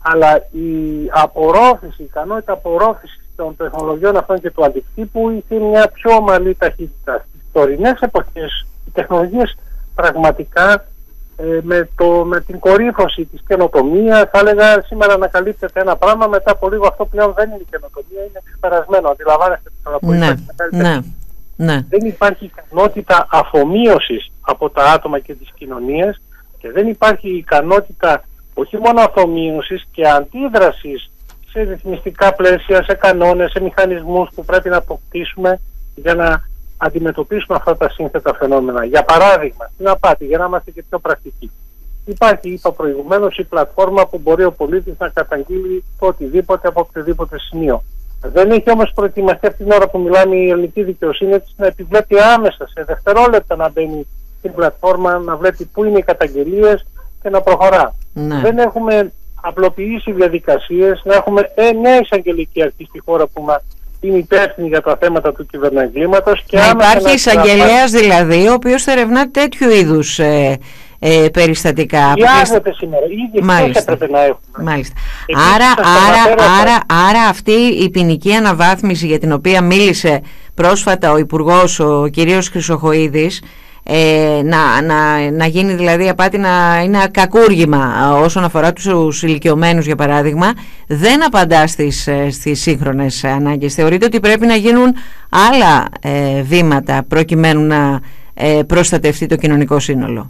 αλλά η ικανότητα απορρόφησης των τεχνολογιών αυτών και του αντικτύπου είχε μια πιο ομαλή ταχύτητα. Στις τωρινές εποχές οι τεχνολογίες πραγματικά με την κορύφωση της καινοτομίας, θα έλεγα σήμερα ανακαλύπτεται ένα πράγμα, μετά από λίγο αυτό πλέον δεν είναι καινοτομία, είναι ξεπερασμένο. Αντιλαμβάνεστε τι θέλω να πω. Δεν υπάρχει ικανότητα αφομοίωσης από τα άτομα και τις κοινωνίες και δεν υπάρχει ικανότητα όχι μόνο αφομοίωσης και αντίδρασης σε ρυθμιστικά πλαίσια, σε κανόνες, σε μηχανισμούς που πρέπει να αποκτήσουμε για να αντιμετωπίσουμε αυτά τα σύνθετα φαινόμενα. Για παράδειγμα, στην απάτη, για να είμαστε και πιο πρακτικοί. Υπάρχει, είπα προηγουμένως, η πλατφόρμα που μπορεί ο πολίτης να καταγγείλει το οτιδήποτε από οποιοδήποτε σημείο. Δεν έχει όμως προετοιμαστεί από την ώρα που μιλάμε η ελληνική δικαιοσύνη έτσι να επιβλέπει άμεσα σε δευτερόλεπτα να μπαίνει στην πλατφόρμα, να βλέπει πού είναι οι καταγγελίες και να προχωρά. Ναι. Δεν έχουμε απλοποιήσει διαδικασίες, να έχουμε μια εισαγγελική αρχή στη χώρα που είναι υπεύθυνη για τα θέματα του κυβερνοεγκλήματος. Να υπάρχει εισαγγελέας δηλαδή, ο οποίος θα ερευνά τέτοιου είδους περιστατικά. Χρειάζεται σήμερα, ήδη αυτές έπρεπε να έχουμε. Μάλιστα. Άρα αυτή η ποινική αναβάθμιση για την οποία μίλησε πρόσφατα ο Υπουργός, ο κυρίος Χρυσοχοΐδης, να γίνει δηλαδή απάτη, να είναι κακούργημα όσον αφορά τους ηλικιωμένους για παράδειγμα, δεν απαντά στις σύγχρονες ανάγκες. Θεωρείτε ότι πρέπει να γίνουν άλλα βήματα προκειμένου να προστατευτεί το κοινωνικό σύνολο?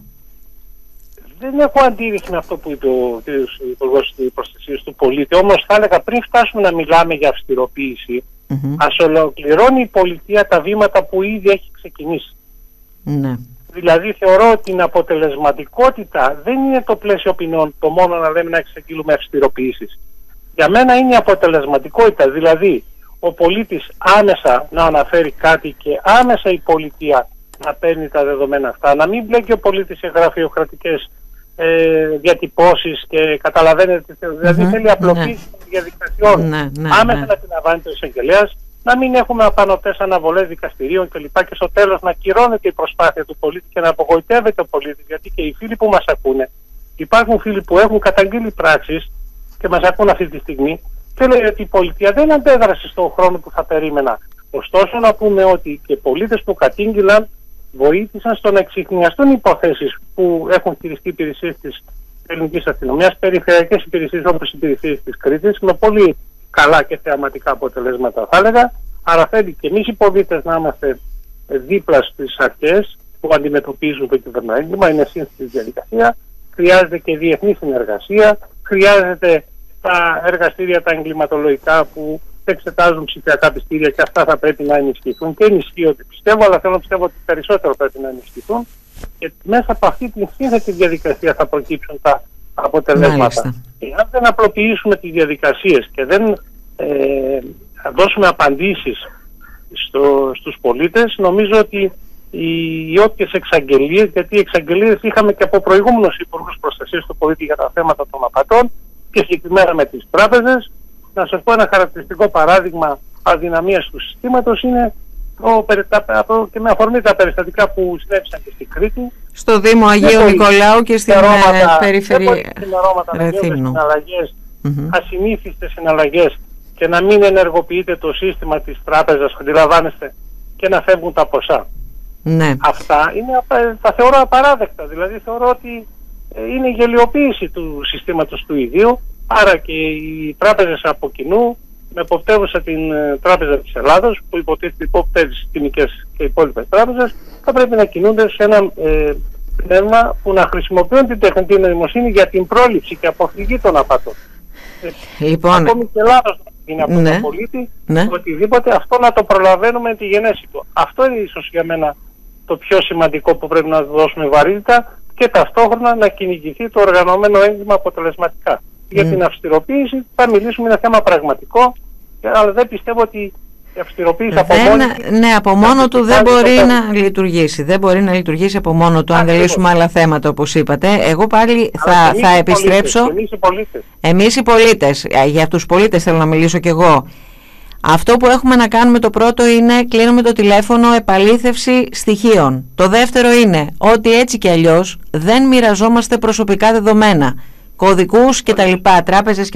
Δεν έχω αντίρρηση με αυτό που είπε ο Υπουργός της Προστασίας του Πολίτη, όμως θα έλεγα πριν φτάσουμε να μιλάμε για αυστηροποίηση, ας ολοκληρώνει η πολιτεία τα βήματα που ήδη έχει ξεκινήσει. Ναι. Δηλαδή θεωρώ ότι την αποτελεσματικότητα δεν είναι το πλαίσιο ποινών, το μόνο να λέμε να εξαγγείλουμε αυστηροποιήσεις. Για μένα είναι η αποτελεσματικότητα, δηλαδή ο πολίτης άμεσα να αναφέρει κάτι και άμεσα η πολιτεία να παίρνει τα δεδομένα αυτά, να μην μπλέκει ο πολίτης σε γραφειοκρατικές διατυπώσεις και καταλαβαίνετε, δηλαδή θέλει απλοποίηση των διαδικασιών, άμεσα να την λαμβάνεται ο εισαγγελέας, να μην έχουμε απανωτές αναβολές δικαστηρίων κλπ. Και στο τέλος να κυρώνεται η προσπάθεια του πολίτη και να απογοητεύεται ο πολίτης. Γιατί και οι φίλοι που μας ακούνε, υπάρχουν φίλοι που έχουν καταγγείλει πράξεις και μας ακούν αυτή τη στιγμή και λέει ότι η πολιτεία δεν αντέδρασε στον χρόνο που θα περίμενα. Ωστόσο, να πούμε ότι και πολίτες που κατήγγυλαν βοήθησαν στο να εξιχνιαστούν υποθέσεις που έχουν χειριστεί υπηρεσίες της ελληνικής αστυνομίας, περιφερειακές υπηρεσίες όπως οι υπηρεσίες της Κρήτης, με πολύ καλά και θεαματικά αποτελέσματα θα έλεγα. Άρα θέλει και εμείς οι πολίτες να είμαστε δίπλα στις αρχές που αντιμετωπίζουν το κυβερνοέγκλημα, είναι σύνθετη διαδικασία, χρειάζεται και διεθνή συνεργασία, χρειάζεται τα εργαστήρια τα εγκληματολογικά που εξετάζουν ψηφιακά πιστήρια και αυτά θα πρέπει να ενισχυθούν και ενισχύονται πιστεύω, αλλά θέλω να πιστεύω ότι περισσότερο πρέπει να ενισχυθούν και μέσα από αυτή την σύνθετη διαδικασία θα προκύψουν τα αποτελέσματα. Εάν δεν απλοποιήσουμε τις διαδικασίες και δεν δώσουμε απαντήσεις στους πολίτες, νομίζω ότι οι όποιες εξαγγελίες, γιατί οι εξαγγελίες είχαμε και από προηγούμενους υπουργούς προστασίας του πολίτη για τα θέματα των απατών και συγκεκριμένα με τις τράπεζες. Να σας πω ένα χαρακτηριστικό παράδειγμα αδυναμίας του συστήματος είναι και με αφορμή τα περιστατικά που συνέβησαν και στην Κρήτη. Στο Δήμο Αγίου Νικολάου και στην περιφερεια Ρεθύμνου. Ασυνήθιστες συναλλαγές και να μην ενεργοποιείται το σύστημα της τράπεζας, αντιλαμβάνεστε, και να φεύγουν τα ποσά. Ναι. Αυτά τα θεωρώ απαράδεκτα. Δηλαδή θεωρώ ότι είναι η γελιοποίηση του συστήματος του ιδίου. Άρα και οι τράπεζες από κοινού, με εποπτεύουσα την Τράπεζα της Ελλάδος, που υποτίθεται υποπτεύει τις κοινικές και υπόλοιπες τράπεζες, θα πρέπει να κινούνται σε ένα πνεύμα που να χρησιμοποιούν την τεχνητή νοημοσύνη για την πρόληψη και αποφυγή των απατών. Λοιπόν, ακόμη και λάθος είναι από τον πολίτη, οτιδήποτε, αυτό να το προλαβαίνουμε τη γενέση του. Αυτό είναι ίσως για μένα το πιο σημαντικό που πρέπει να δώσουμε βαρύτητα και ταυτόχρονα να κυνηγηθεί το οργανωμένο έγκλημα αποτελεσματικά. Για την αυστηροποίηση θα μιλήσουμε, είναι θέμα πραγματικό, αλλά δεν πιστεύω ότι η αυστηροποίηση από μόνο του δεν μπορεί να λειτουργήσει. Δεν μπορεί να λειτουργήσει από μόνο του, αν δεν λύσουμε άλλα θέματα, όπως είπατε. Εγώ πάλι θα επιστρέψω. Εμείς οι πολίτες, για τους πολίτες θέλω να μιλήσω κι εγώ. Αυτό που έχουμε να κάνουμε το πρώτο είναι, κλείνουμε το τηλέφωνο, επαλήθευση στοιχείων. Το δεύτερο είναι ότι έτσι κι αλλιώς δεν μοιραζόμαστε προσωπικά δεδομένα, κωδικούς κτλ. Τράπεζες